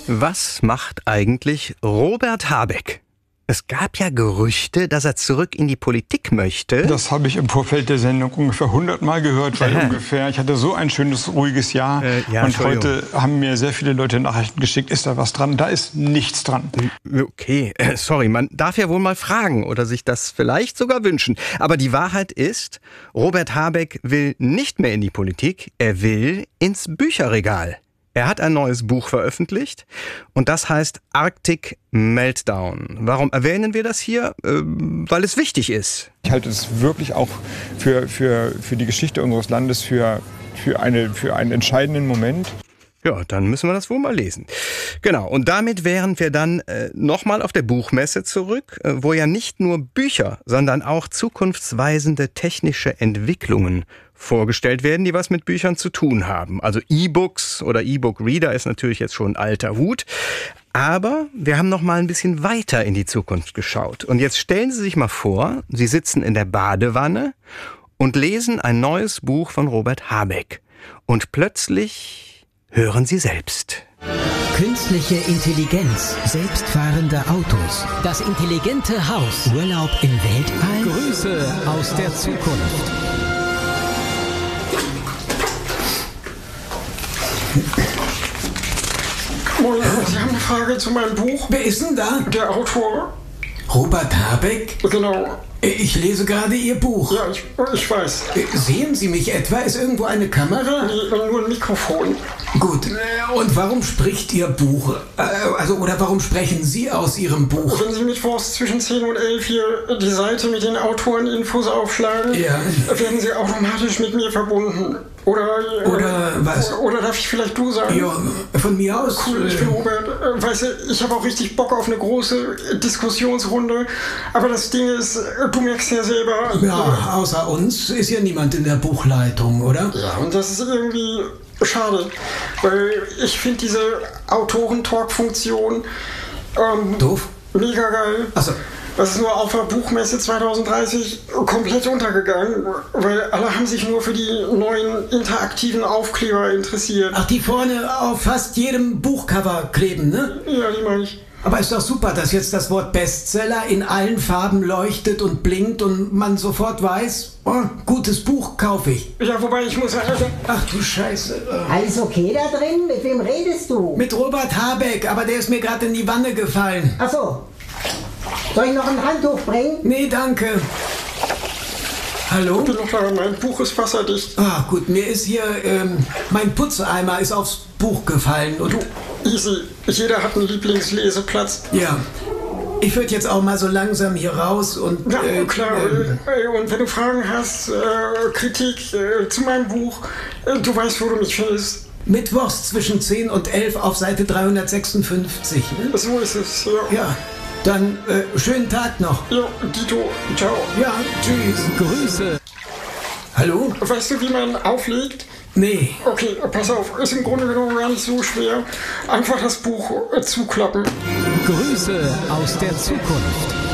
Was macht eigentlich Robert Habeck? Es gab ja Gerüchte, dass er zurück in die Politik möchte. Das habe ich im Vorfeld der Sendung ungefähr 100 Mal gehört, weil ich hatte so ein schönes, ruhiges Jahr. Und heute haben mir sehr viele Leute Nachrichten geschickt, ist da was dran? Da ist nichts dran. Okay, sorry, man darf ja wohl mal fragen oder sich das vielleicht sogar wünschen. Aber die Wahrheit ist, Robert Habeck will nicht mehr in die Politik, er will ins Bücherregal. Er hat ein neues Buch veröffentlicht und das heißt Arctic Meltdown. Warum erwähnen wir das hier? Weil es wichtig ist. Ich halte es wirklich auch für die Geschichte unseres Landes für einen entscheidenden Moment. Ja, dann müssen wir das wohl mal lesen. Genau, und damit wären wir dann nochmal auf der Buchmesse zurück, wo ja nicht nur Bücher, sondern auch zukunftsweisende technische Entwicklungen vorgestellt werden, die was mit Büchern zu tun haben. Also E-Books oder E-Book-Reader ist natürlich jetzt schon alter Hut. Aber wir haben noch mal ein bisschen weiter in die Zukunft geschaut. Und jetzt stellen Sie sich mal vor, Sie sitzen in der Badewanne und lesen ein neues Buch von Robert Habeck. Und plötzlich hören Sie selbst. Künstliche Intelligenz, selbstfahrende Autos, das intelligente Haus, Urlaub im Weltall, Grüße aus der Zukunft. Moin, Sie haben eine Frage zu meinem Buch? Wer ist denn da? Der Autor. Robert Habeck? Genau. Ich lese gerade Ihr Buch. Ja, ich weiß. Sehen Sie mich etwa? Ist irgendwo eine Kamera? Nee, nur ein Mikrofon. Gut. Und warum spricht Ihr Buch? Oder warum sprechen Sie aus Ihrem Buch? Wenn Sie mittwochs zwischen 10 und 11 hier die Seite mit den Autoreninfos aufschlagen, werden Sie automatisch mit mir verbunden. Oder was? Oder darf ich vielleicht du sagen? Ja, von mir aus. Cool, ich bin Robert. Weißt du, ich habe auch richtig Bock auf eine große Diskussionsrunde. Aber das Ding ist, du merkst ja selber... Ja, außer uns ist ja niemand in der Buchleitung, oder? Ja, und das ist irgendwie schade. Weil ich finde diese Autoren-Talk-Funktion doof? Mega geil. Achso. Das ist nur auf der Buchmesse 2030 komplett untergegangen, weil alle haben sich nur für die neuen interaktiven Aufkleber interessiert. Ach, die vorne auf fast jedem Buchcover kleben, ne? Ja, die meine ich. Aber ist doch super, dass jetzt das Wort Bestseller in allen Farben leuchtet und blinkt und man sofort weiß, oh, gutes Buch kaufe ich. Ja, wobei ich muss sagen... Ach du Scheiße. Alles okay da drin? Mit wem redest du? Mit Robert Habeck, aber der ist mir gerade in die Wanne gefallen. Ach so. Soll ich noch ein Handtuch bringen? Nee, danke. Hallo? Ich bin noch da, mein Buch ist wasserdicht. Ah, gut, mir ist hier, mein Putzeimer ist aufs Buch gefallen und... Du, easy. Jeder hat einen Lieblingsleseplatz. Ja. Ich würde jetzt auch mal so langsam hier raus und... Ja, klar. Und wenn du Fragen hast, Kritik zu meinem Buch, du weißt, wo du mich findest. Mittwochs zwischen 10 und 11 auf Seite 356. Ne? So ist es, ja. Ja. Dann schönen Tag noch. Ja, Dito. Ciao. Ja, tschüss. Grüße. Hallo? Weißt du, wie man auflegt? Nee. Okay, pass auf. Ist im Grunde genommen gar nicht so schwer. Einfach das Buch zuklappen. Grüße aus der Zukunft.